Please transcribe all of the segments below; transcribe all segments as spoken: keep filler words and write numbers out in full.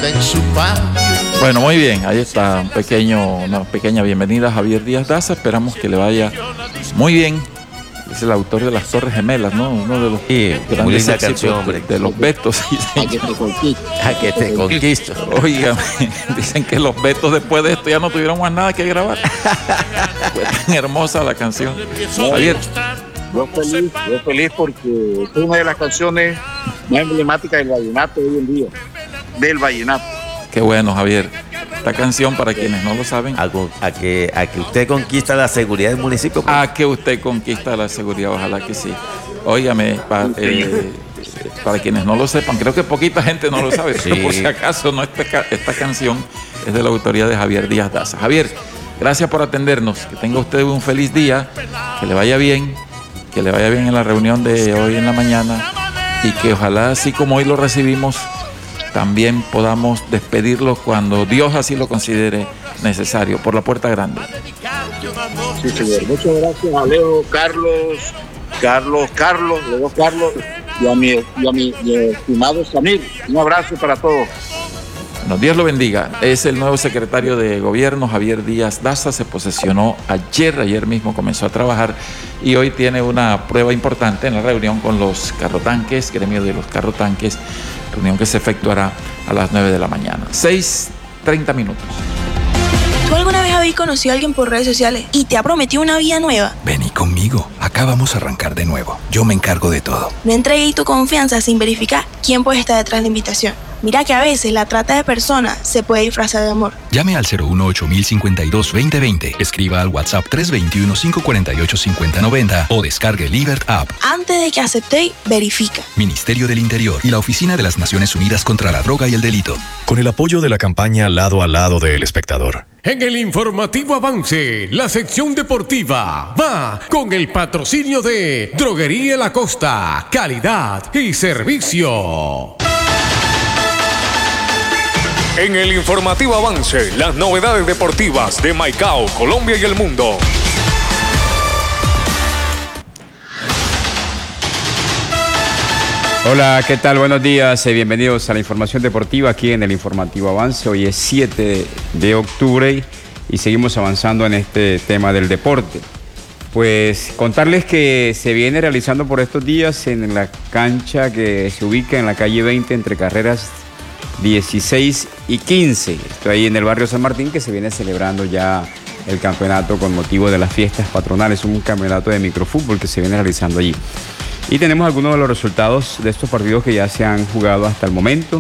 plata en su patio. Bueno, muy bien, ahí está un pequeño, una pequeña bienvenida a Javier Díaz Daza. Esperamos que le vaya muy bien. Es el autor de Las Torres Gemelas, ¿no? Uno de los sí, grandes éxitos canción, hombre. de, de los Betos. Sí, A que te conquisto. A que te conquisto. Oigan, dicen que los Betos después de esto ya no tuvieron más nada que grabar. Fue tan hermosa la canción. Javier. Yo feliz, yo feliz porque es una de las canciones más emblemáticas del vallenato hoy en día. Del vallenato. Qué bueno, Javier. Esta canción, para quienes no lo saben, A, a, que, a que usted conquista la seguridad del municipio. Pues. a que usted conquista la seguridad, ojalá que sí. Óigame, para, eh, para quienes no lo sepan, creo que poquita gente no lo sabe, Sí. pero por si acaso no, esta, esta canción es de la autoría de Javier Díaz Daza. Javier, gracias por atendernos, que tenga usted un feliz día, que le vaya bien, que le vaya bien en la reunión de hoy en la mañana y que ojalá, así como hoy lo recibimos, también podamos despedirlo cuando Dios así lo considere necesario, por la puerta grande. Sí, señor. Muchas gracias a Leo, Carlos, Carlos, Carlos, Leo, Carlos y a mi, y a mi, mi estimado Samir. Un abrazo para todos. Bueno, Dios lo bendiga. Es el nuevo secretario de Gobierno, Javier Díaz Daza. Se posesionó ayer, ayer mismo comenzó a trabajar y hoy tiene una prueba importante en la reunión con los carrotanques, gremio de los carrotanques, reunión que se efectuará a las nueve de la mañana. seis, treinta minutos. ¿Tú alguna vez habéis conocido a alguien por redes sociales y te ha prometido una vida nueva? Vení conmigo, acá vamos a arrancar de nuevo. Yo me encargo de todo. No entreguéis tu confianza sin verificar quién puede estar detrás de la invitación. Mira que a veces la trata de personas se puede disfrazar de amor. Llame al cero uno ocho mil cincuenta y dos veinte veinte, escriba al WhatsApp tres dos uno, cinco cuatro ocho, cinco cero nueve cero o descargue Libert App. Antes de que aceptéis, verifica. Ministerio del Interior y la Oficina de las Naciones Unidas contra la Droga y el Delito. Con el apoyo de la campaña Lado a Lado de El Espectador. En el informativo Avance, la sección deportiva va con el patrocinio de Droguería La Costa, calidad y servicio. En el informativo Avance, las novedades deportivas de Maicao, Colombia y el mundo. Hola, ¿qué tal? Buenos días, eh, bienvenidos a la información deportiva aquí en el informativo Avance. Hoy es siete de octubre y seguimos avanzando en este tema del deporte. Pues contarles que se viene realizando por estos días en la cancha que se ubica en la calle veinte entre carreras dieciséis y quince. Estoy ahí en el barrio San Martín, que se viene celebrando ya el campeonato con motivo de las fiestas patronales, un campeonato de microfútbol que se viene realizando allí. Y tenemos algunos de los resultados de estos partidos que ya se han jugado hasta el momento.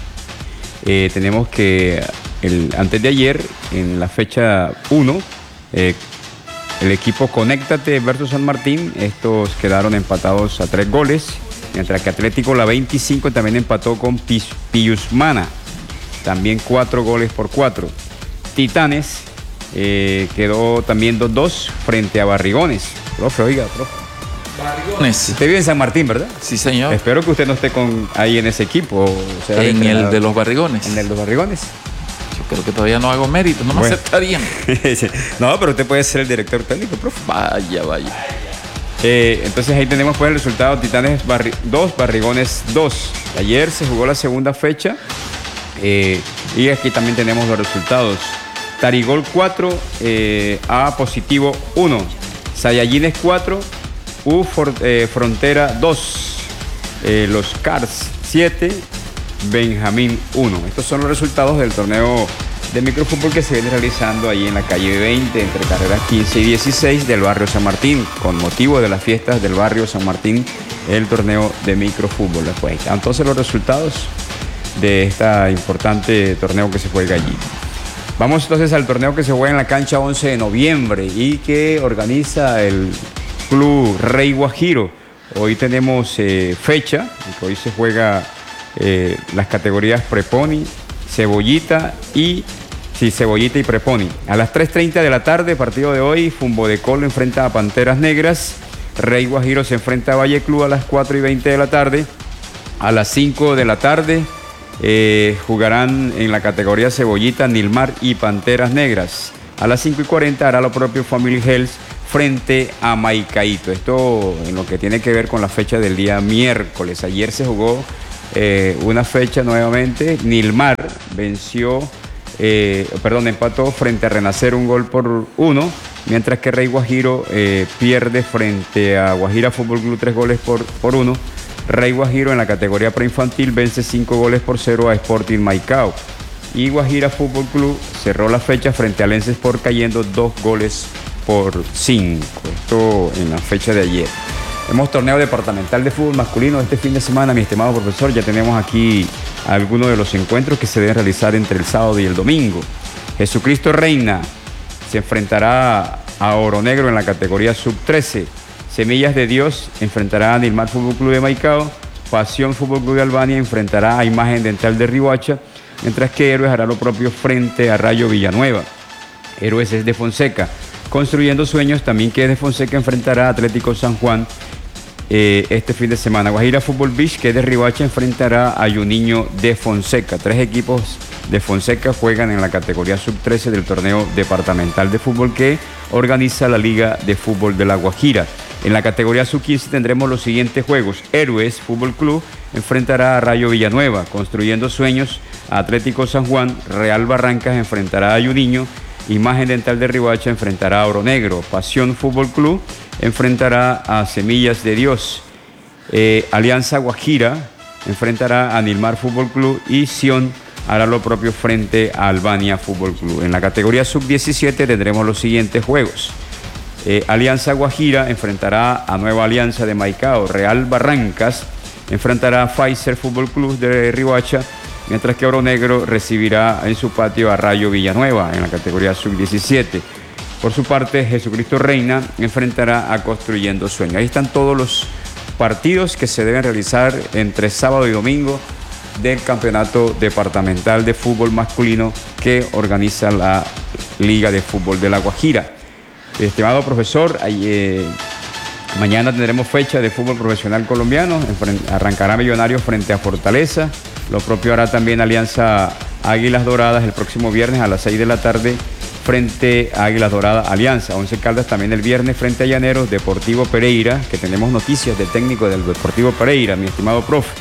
Eh, tenemos que el, antes de ayer, en la fecha uno, eh, el equipo Conéctate versus San Martín, estos quedaron empatados a tres goles. Mientras que Atlético La veinticinco también empató con Piyusmana, también cuatro goles por cuatro. Titanes eh, quedó también dos dos frente a Barrigones. Profe, oiga, profe. Barrigones. Usted vive en San Martín, ¿verdad? Sí, señor. Espero que usted no esté con, ahí en ese equipo. O sea, en el de los Barrigones. En el de los Barrigones. Yo creo que todavía no hago mérito, no me Bueno. aceptarían. No, pero usted puede ser el director técnico, profe. Vaya, vaya. Eh, entonces ahí tenemos pues el resultado: Titanes dos, Barrigones dos. Ayer se jugó la segunda fecha eh, y aquí también tenemos los resultados. Tarigol cuatro, eh, A positivo uno, Sayayines cuatro, U For, eh, Frontera dos, eh, los Cars siete, Benjamín uno. Estos son los resultados del torneo de microfútbol que se viene realizando ahí en la calle veinte entre carreras quince y dieciséis del barrio San Martín, con motivo de las fiestas del barrio San Martín, el torneo de microfútbol. Pues entonces los resultados de este importante torneo que se juega allí. Vamos entonces al torneo que se juega en la cancha once de noviembre y que organiza el Club Rey Guajiro. Hoy tenemos eh, fecha, hoy se juega eh, las categorías Preponi, Cebollita y sí, Cebollita y Preponi. A las tres treinta de la tarde, partido de hoy, Fumbo de Colo enfrenta a Panteras Negras, Rey Guajiro se enfrenta a Valle Club a las cuatro y veinte de la tarde. A las cinco de la tarde eh, jugarán en la categoría Cebollita, Nilmar y Panteras Negras. A las cinco y cuarenta hará lo propio Family Health frente a Maicaíto. Esto en lo que tiene que ver con la fecha del día miércoles. Ayer se jugó eh, una fecha nuevamente. Nilmar venció, eh, perdón, empató frente a Renacer un gol por uno, mientras que Rey Guajiro eh, pierde frente a Guajira Fútbol Club tres goles por, por uno. Rey Guajiro en la categoría preinfantil vence cinco goles por cero a Sporting Maicao. Y Guajira Fútbol Club cerró la fecha frente a Lenses Sport cayendo dos goles por cinco. Esto en la fecha de ayer. Hemos torneo departamental de fútbol masculino este fin de semana, mi estimado profesor. Ya tenemos aquí algunos de los encuentros que se deben realizar entre el sábado y el domingo. Jesucristo Reina se enfrentará a Oro Negro en la categoría sub trece. Semillas de Dios enfrentará a Nilmar Fútbol Club de Maicao. Pasión Fútbol Club de Albania enfrentará a Imagen Dental de Riohacha, mientras que Héroes hará lo propio frente a Rayo Villanueva. Héroes es de Fonseca. Construyendo Sueños, también que es de Fonseca, enfrentará a Atlético San Juan eh, este fin de semana. Guajira Fútbol Beach, que es de Riohacha, enfrentará a Juninho de Fonseca. Tres equipos de Fonseca juegan en la categoría sub trece del torneo departamental de fútbol que organiza la Liga de Fútbol de La Guajira. En la categoría sub quince tendremos los siguientes juegos. Héroes Fútbol Club enfrentará a Rayo Villanueva. Construyendo Sueños, Atlético San Juan. Real Barrancas enfrentará a Juninho. Imagen Dental de Riohacha enfrentará a Oro Negro. Pasión Fútbol Club enfrentará a Semillas de Dios. Eh, Alianza Guajira enfrentará a Nilmar Fútbol Club y Sion hará lo propio frente a Albania Fútbol Club. En la categoría sub diecisiete tendremos los siguientes juegos. Eh, Alianza Guajira enfrentará a Nueva Alianza de Maicao. Real Barrancas enfrentará a Pfizer Fútbol Club de Riohacha, mientras que Oro Negro recibirá en su patio a Rayo Villanueva en la categoría sub diecisiete. Por su parte, Jesucristo Reina enfrentará a Construyendo Sueños. Ahí están todos los partidos que se deben realizar entre sábado y domingo del campeonato departamental de fútbol masculino que organiza la Liga de Fútbol de La Guajira. Estimado profesor, eh, mañana tendremos fecha de fútbol profesional colombiano. Arrancará Millonarios frente a Fortaleza. Lo propio hará también Alianza Águilas Doradas el próximo viernes a las seis de la tarde frente a Águilas Doradas Alianza. Once Caldas también el viernes frente a Llaneros. Deportivo Pereira, que tenemos noticias del técnico del Deportivo Pereira, mi estimado profe.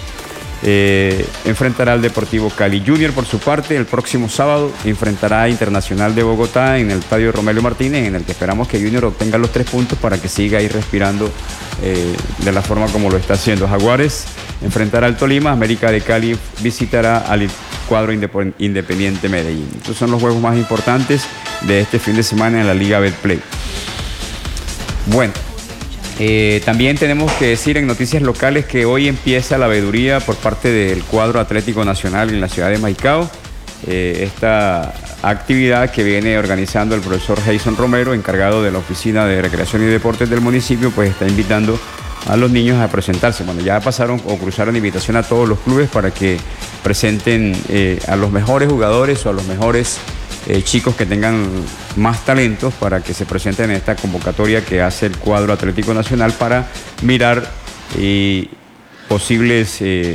Eh, enfrentará al Deportivo Cali. Junior, por su parte, el próximo sábado enfrentará a Internacional de Bogotá en el estadio Romelio Martínez, en el que esperamos que Junior obtenga los tres puntos para que siga ahí respirando eh, de la forma como lo está haciendo. Jaguares enfrentará al Tolima. América de Cali visitará al cuadro Independiente Medellín. Estos son los juegos más importantes de este fin de semana en la Liga Betplay. Bueno, Eh, también tenemos que decir en noticias locales que hoy empieza la veeduría por parte del cuadro Atlético Nacional en la ciudad de Maicao. Eh, esta actividad que viene organizando el profesor Jason Romero, encargado de la Oficina de Recreación y Deportes del municipio, pues está invitando a los niños a presentarse. Bueno, ya pasaron o cruzaron invitación a todos los clubes para que presenten eh, a los mejores jugadores o a los mejores Eh, chicos que tengan más talentos para que se presenten en esta convocatoria que hace el cuadro Atlético Nacional para mirar eh, posibles eh,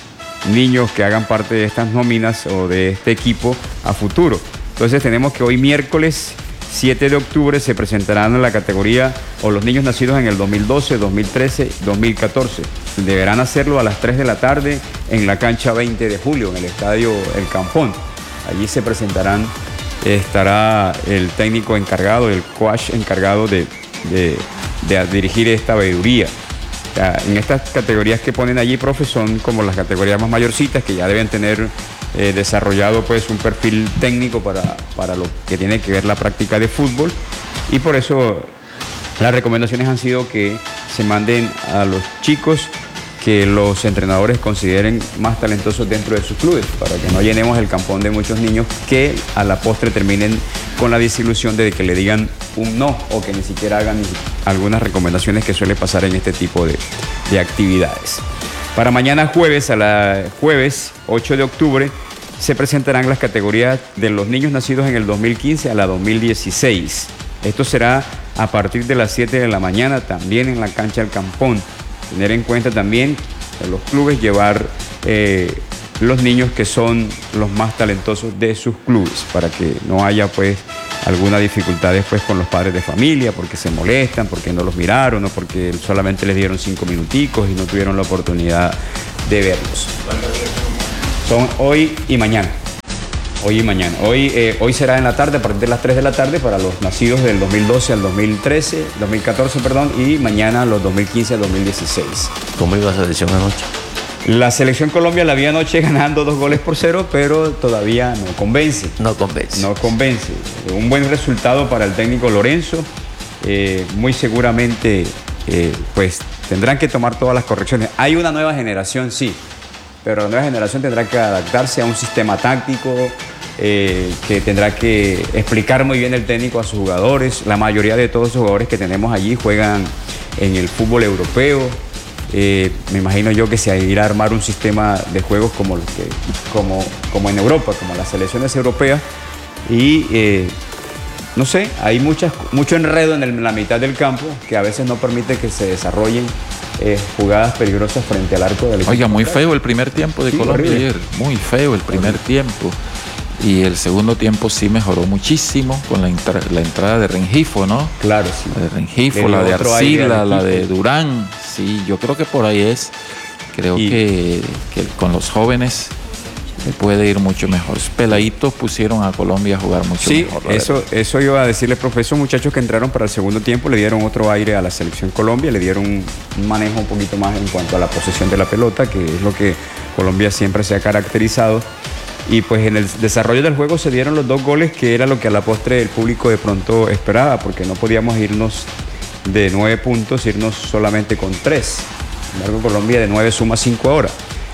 niños que hagan parte de estas nóminas o de este equipo a futuro. Entonces tenemos que hoy miércoles siete de octubre se presentarán en la categoría o los niños nacidos en el dos mil doce, dos mil trece, dos mil catorce. Deberán hacerlo a las tres de la tarde en la cancha veinte de julio, en el estadio El Campón. Allí se presentarán. Estará el técnico encargado, el coach encargado de, de, de dirigir esta veeduría. En estas categorías que ponen allí, profe, son como las categorías más mayorcitas que ya deben tener eh, desarrollado pues un perfil técnico para, para lo que tiene que ver la práctica de fútbol, y por eso las recomendaciones han sido que se manden a los chicos que los entrenadores consideren más talentosos dentro de sus clubes, para que no llenemos el campón de muchos niños que a la postre terminen con la desilusión de que le digan un no o que ni siquiera hagan algunas recomendaciones que suele pasar en este tipo de, de actividades. Para mañana jueves, a la jueves ocho de octubre, se presentarán las categorías de los niños nacidos en el dos mil quince a la dos mil dieciséis. Esto será a partir de las siete de la mañana, también en la cancha del Campón. Tener en cuenta también en los clubes llevar eh, los niños que son los más talentosos de sus clubes, para que no haya pues alguna dificultad después con los padres de familia, porque se molestan, porque no los miraron o porque solamente les dieron cinco minuticos y no tuvieron la oportunidad de verlos. Son hoy y mañana. Hoy y mañana. Hoy, eh, hoy será en la tarde, a partir de las tres de la tarde, para los nacidos del dos mil doce al dos mil trece, dos mil catorce, perdón, y mañana los dos mil quince al dos mil dieciséis. ¿Cómo iba la selección anoche? La selección Colombia la vi anoche ganando dos goles por cero, pero todavía no convence. No convence. No convence. Un buen resultado para el técnico Lorenzo. Eh, muy seguramente, eh, pues, tendrán que tomar todas las correcciones. Hay una nueva generación, sí, pero la nueva generación tendrá que adaptarse a un sistema táctico, eh, que tendrá que explicar muy bien el técnico a sus jugadores. La mayoría de todos los jugadores que tenemos allí juegan en el fútbol europeo. Eh, me imagino yo que se irá a armar un sistema de juegos como, los que, como, como en Europa, como las selecciones europeas. Y eh, no sé, hay muchas, mucho enredo en, el, en la mitad del campo que a veces no permite que se desarrollen eh, jugadas peligrosas frente al arco del equipo. Oiga, muy feo el primer tiempo de Sí, Colombia horrible. ayer. Muy feo el primer tiempo. Y el segundo tiempo sí mejoró muchísimo con la, entra- la entrada de Rengifo, ¿no? Claro, sí. La de Rengifo, Le dio la de otro aire Arcila, al la equipo. de Durán. Sí, yo creo que por ahí es. Creo Y- que, que con los jóvenes le puede ir mucho mejor. Los peladitos pusieron a Colombia a jugar mucho Sí, mejor. la eso, verdad. eso iba a decirle, profe. Esos muchachos que entraron para el segundo tiempo le dieron otro aire a la selección Colombia, le dieron un, un manejo un poquito más en cuanto a la posesión de la pelota, que es lo que Colombia siempre se ha caracterizado. Y pues en el desarrollo del juego se dieron los dos goles, que era lo que a la postre el público de pronto esperaba, porque no podíamos irnos de nueve puntos, irnos solamente con tres. Sin embargo, Colombia de nueve suma cinco ahora.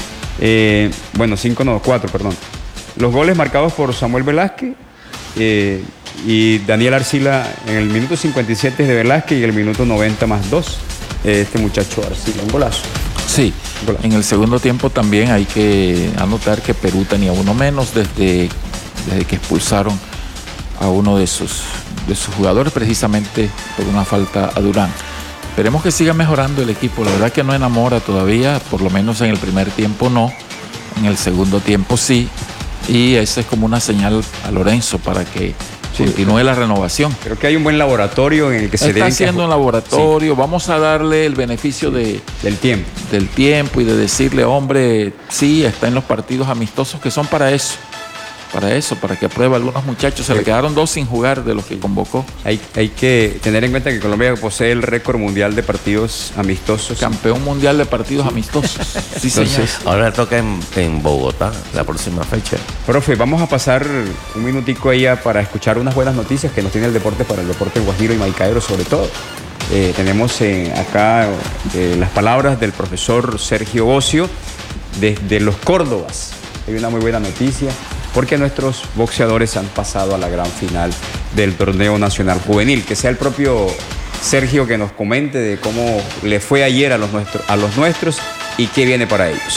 Eh, bueno, cinco no, cuatro, perdón. Los goles marcados por Samuel Velázquez eh, y Daniel Arcila en el minuto cincuenta y siete de Velázquez y el minuto noventa más dos. Eh, este muchacho Arcila, un golazo. Sí, Golazo. en el segundo tiempo también hay que anotar que Perú tenía uno menos desde, desde que expulsaron a uno de sus, de sus jugadores, precisamente por una falta a Durán. Esperemos que siga mejorando el equipo. La verdad que no enamora todavía, por lo menos en el primer tiempo no, en el segundo tiempo sí. Y esa es como una señal a Lorenzo para que Sí, continúe la renovación. Creo que hay un buen laboratorio en el que se Está deben que haciendo ju- un laboratorio, vamos a darle el beneficio de, sí, del tiempo. del tiempo y de decirle, hombre, sí, está en los partidos amistosos que son para eso, para eso, para que pruebe a algunos muchachos. Se le quedaron dos sin jugar de los que convocó. Hay, hay que tener en cuenta que Colombia posee el récord mundial de partidos amistosos. Campeón mundial de partidos amistosos. Sí, señor. Entonces, Ahora toca en, en Bogotá, la próxima fecha. profe, vamos a pasar un minutico ahí a- para escuchar unas buenas noticias que nos tiene el deporte para el deporte guajiro y maicaero sobre todo. Eh, tenemos eh, acá eh, las palabras del profesor Sergio Bocio desde los Córdobas. Hay una muy buena noticia porque nuestros boxeadores han pasado a la gran final del torneo nacional juvenil. Que sea el propio Sergio que nos comente de cómo le fue ayer a los, nuestro- a los nuestros y qué viene para ellos.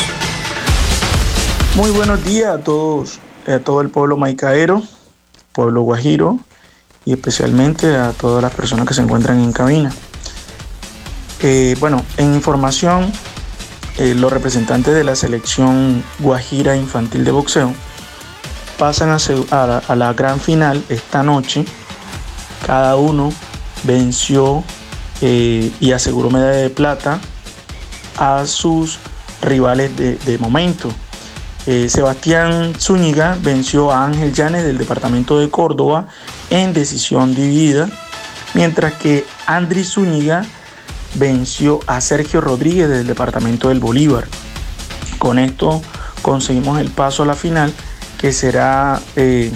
Muy buenos días a todos, a todo el pueblo maicaero, pueblo guajiro y especialmente a todas las personas que se encuentran en cabina. Eh, bueno, en información, eh, los representantes de la selección guajira infantil de boxeo pasan a, se- a la, a la gran final esta noche. Cada uno venció eh, y aseguró medalla de plata a sus rivales de, de momento. Eh, Sebastián Zúñiga venció a Ángel Llanes del departamento de Córdoba en decisión dividida, mientras que Andri Zúñiga venció a Sergio Rodríguez del departamento del Bolívar. Con esto conseguimos el paso a la final, que será eh,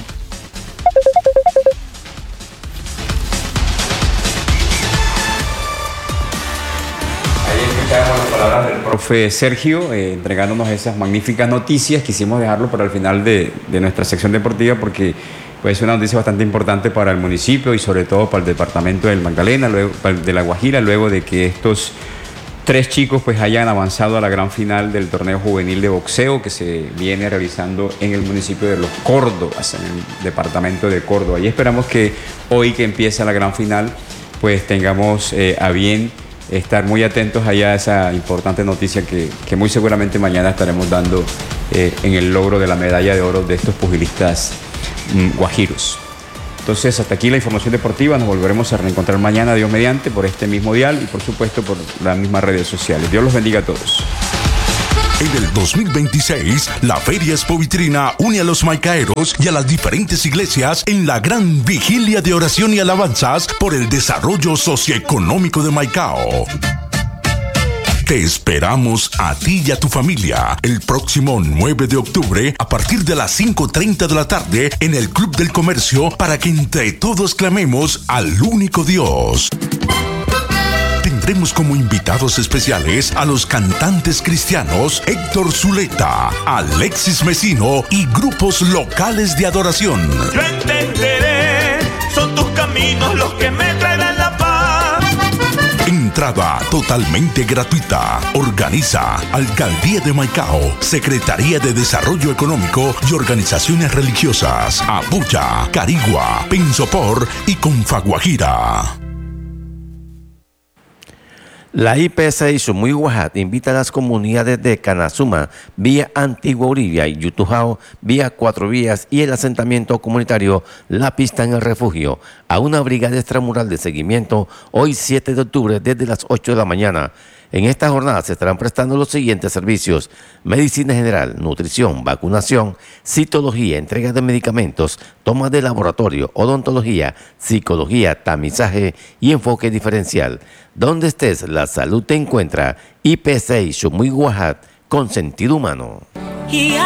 Ahí escuchamos las palabras del profe Sergio, eh, entregándonos esas magníficas noticias. Quisimos dejarlo para el final de, de nuestra sección deportiva porque pues, es una noticia bastante importante para el municipio y sobre todo para el departamento del Magdalena, luego, para el de La Guajira, luego de que estos tres chicos pues, hayan avanzado a la gran final del torneo juvenil de boxeo que se viene realizando en el municipio de Los Córdobas, en el departamento de Córdoba. Y esperamos que hoy que empieza la gran final, pues tengamos eh, a bien estar muy atentos allá a esa importante noticia que, que muy seguramente mañana estaremos dando eh, en el logro de la medalla de oro de estos pugilistas mm, guajiros. Entonces, hasta aquí la información deportiva. Nos volveremos a reencontrar mañana, Dios mediante, por este mismo dial y por supuesto por las mismas redes sociales. Dios los bendiga a todos. En el dos mil veintiséis, la Feria Expo Vitrina une a los maicaeros y a las diferentes iglesias en la gran vigilia de oración y alabanzas por el desarrollo socioeconómico de Maicao. Te esperamos a ti y a tu familia el próximo nueve de octubre a partir de las cinco y treinta de la tarde en el Club del Comercio para que entre todos clamemos al único Dios. Tendremos como invitados especiales a los cantantes cristianos Héctor Zuleta, Alexis Mesino y grupos locales de adoración. Yo entenderé, son tus caminos los que me traerán la paz. Entrada totalmente gratuita. Organiza Alcaldía de Maicao, Secretaría de Desarrollo Económico y Organizaciones Religiosas, Abuya, Carigua, Pensopor y Confaguajira. La I P C I Sumuy Guajat invita a las comunidades de Canazuma, vía Antigua Uribia y Yutujao, vía Cuatro Vías y el asentamiento comunitario La Pista en el Refugio, a una brigada extramural de seguimiento hoy siete de octubre desde las ocho de la mañana. En esta jornada se estarán prestando los siguientes servicios: medicina general, nutrición, vacunación, citología, entrega de medicamentos, toma de laboratorio, odontología, psicología, tamizaje y enfoque diferencial. Donde estés, la salud te encuentra. I P C I Sumuy Guajat, con sentido humano.